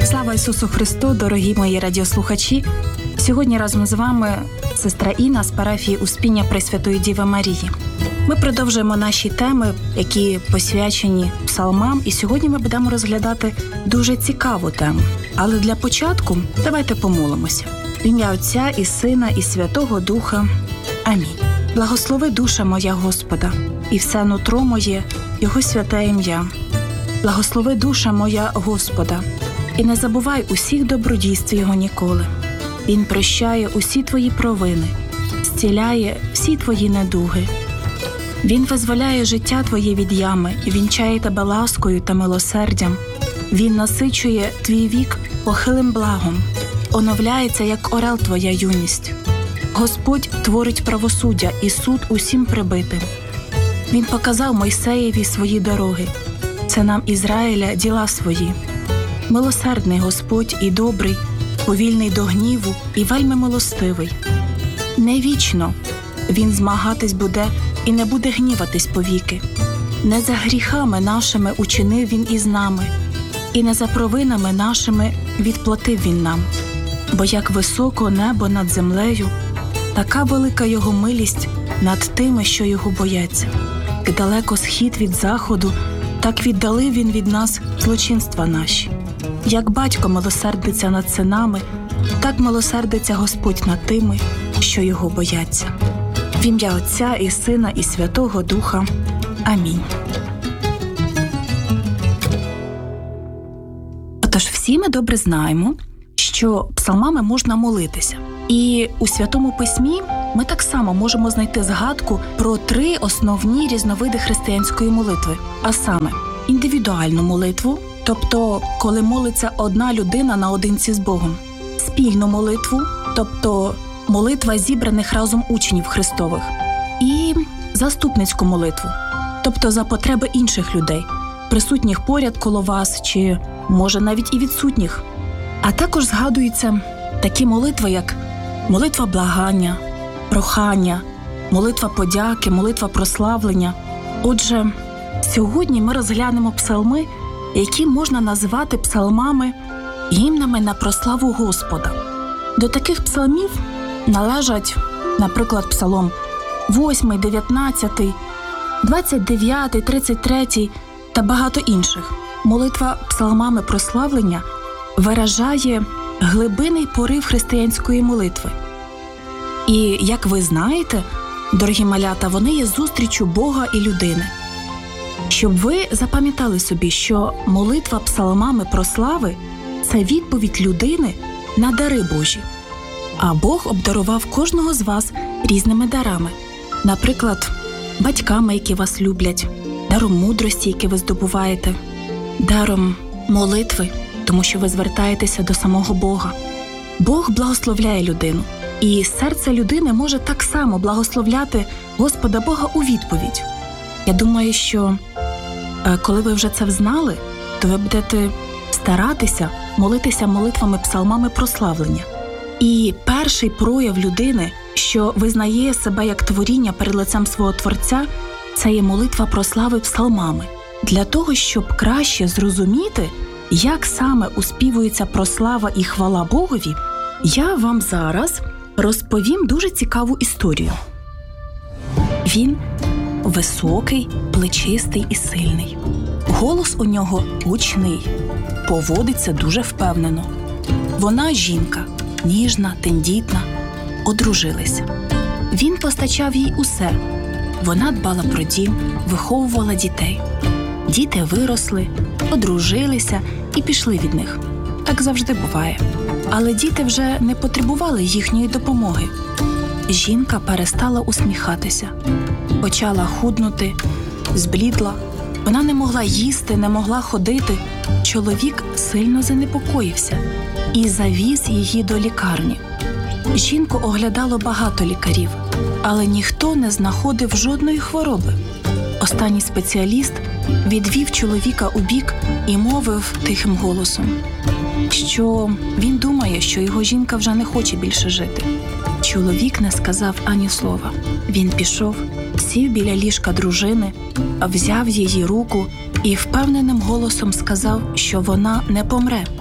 Слава Ісусу Христу, дорогі мої радіослухачі! Сьогодні разом з вами сестра Інна з парафії Успіння Пресвятої Діви Марії. Ми продовжуємо наші теми, які посвячені псалмам, і сьогодні ми будемо розглядати дуже цікаву тему. Але для початку давайте помолимося. В ім'я Отця і Сина і Святого Духа. Амінь. Благослови душа моя Господа, і все нутро моє Його святе ім'я. Благослови душа моя Господа, і не забувай усіх добродійств Його ніколи. Він прощає усі твої провини, зціляє всі твої недуги. Він визволяє життя твоє від ями, вінчає тебе ласкою та милосердям. Він насичує твій вік похилим благом, оновляється, як орел твоя юність. Господь творить правосуддя і суд усім прибитим. Він показав Мойсеєві свої дороги, синам Ізраїля діла свої. Милосердний Господь і добрий, повільний до гніву і вельми милостивий. Не вічно Він змагатись буде і не буде гніватись повіки. Не за гріхами нашими учинив Він із нами, і не за провинами нашими відплатив Він нам. Бо як високо небо над землею, така велика Його милість над тими, що Його бояться. Як далеко схід від заходу, так віддалив Він від нас злочинства наші. Як батько милосердиться над синами, так милосердиться Господь над тими, що Його бояться. В ім'я Отця і Сина і Святого Духа. Амінь. Отож, всі ми добре знаємо, що псалмами можна молитися. І у Святому Письмі ми так само можемо знайти згадку про 3 основні різновиди християнської молитви. А саме, індивідуальну молитву, тобто коли молиться одна людина наодинці з Богом. Спільну молитву, тобто молитва зібраних разом учнів Христових. І заступницьку молитву, тобто за потреби інших людей, присутніх поряд коло вас чи, може, навіть і відсутніх. А також згадуються такі молитви, як молитва благання, прохання, молитва подяки, молитва прославлення. Отже, сьогодні ми розглянемо псалми, які можна називати псалмами, гімнами на прославу Господа. До таких псалмів належать, наприклад, псалом 8, 19, 29, 33 та багато інших. Молитва псалмами прославлення виражає глибинний порив християнської молитви. І, як ви знаєте, дорогі малята, вони є зустрічю Бога і людини. Щоб ви запам'ятали собі, що молитва псалмами прослави – це відповідь людини на дари Божі. А Бог обдарував кожного з вас різними дарами. Наприклад, батьками, які вас люблять, даром мудрості, який ви здобуваєте, даром молитви, тому що ви звертаєтеся до самого Бога. Бог благословляє людину, і серце людини може так само благословляти Господа Бога у відповідь. Я думаю, що коли ви вже це взнали, то ви будете старатися молитися молитвами псалмами прославлення. І перший прояв людини, що визнає себе як творіння перед лицем свого Творця, це є молитва прослави псалмами. Для того, щоб краще зрозуміти, як саме успівується прослава і хвала Богові, я вам зараз розповім дуже цікаву історію. Він високий, плечистий і сильний. Голос у нього гучний, поводиться дуже впевнено. Вона жінка, ніжна, тендітна, одружилися. Він постачав їй усе. Вона дбала про дім, виховувала дітей. Діти виросли, одружилися і пішли від них. Так завжди буває. Але діти вже не потребували їхньої допомоги. Жінка перестала усміхатися, почала худнути, зблідла. Вона не могла їсти, не могла ходити. Чоловік сильно занепокоївся і завіз її до лікарні. Жінку оглядало багато лікарів, але ніхто не знаходив жодної хвороби. Останній спеціаліст відвів чоловіка убік і мовив тихим голосом, що він думає, що його жінка вже не хоче більше жити. Чоловік не сказав ані слова. Він пішов, сів біля ліжка дружини, взяв її руку і впевненим голосом сказав, що вона не помре.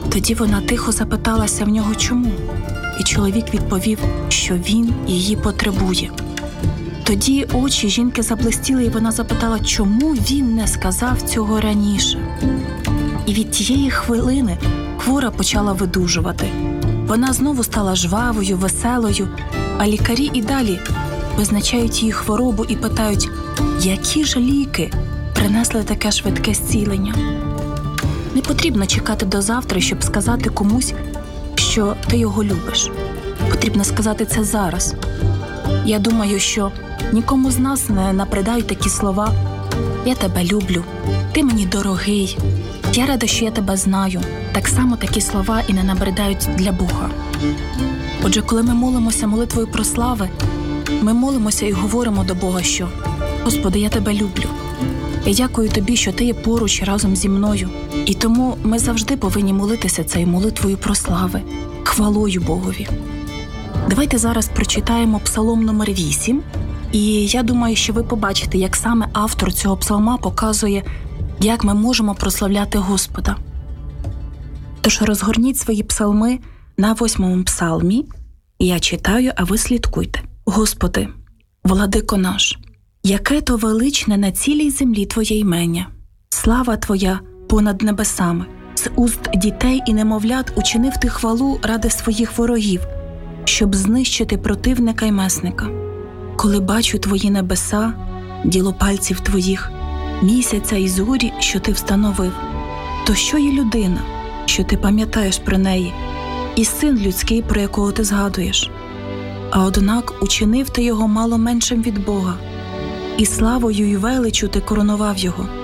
Тоді вона тихо запиталася в нього чому, і чоловік відповів, що він її потребує. Тоді очі жінки заблистіли, і вона запитала, чому він не сказав цього раніше. І від тієї хвилини хвора почала видужувати. Вона знову стала жвавою, веселою, а лікарі і далі визначають її хворобу і питають, які ж ліки принесли таке швидке зцілення. Не потрібно чекати до завтра, щоб сказати комусь, що ти його любиш. Потрібно сказати це зараз. Я думаю, що нікому з нас не набридають такі слова «Я тебе люблю», «Ти мені дорогий», «Я рада, що я тебе знаю». Так само такі слова і не набридають для Бога. Отже, коли ми молимося молитвою про слави, ми молимося і говоримо до Бога, що «Господи, я тебе люблю. Я дякую тобі, що ти є поруч разом зі мною». І тому ми завжди повинні молитися цією молитвою про слави, хвалою Богові. Давайте зараз прочитаємо Псалом номер 8. І я думаю, що ви побачите, як саме автор цього псалма показує, як ми можемо прославляти Господа. Тож розгорніть свої псалми на 8-му псалмі. Я читаю, а ви слідкуйте. Господи, владико наш, яке то величне на цілій землі Твоє імення. Слава Твоя понад небесами. З уст дітей і немовлят учинив Ти хвалу ради своїх ворогів, щоб знищити противника й месника. Коли бачу Твої небеса, діло пальців Твоїх, місяця і зорі, що Ти встановив, то що є людина, що Ти пам'ятаєш про неї, і син людський, про якого Ти згадуєш? А однак учинив Ти його мало меншим від Бога, і славою й величчю Ти коронував його.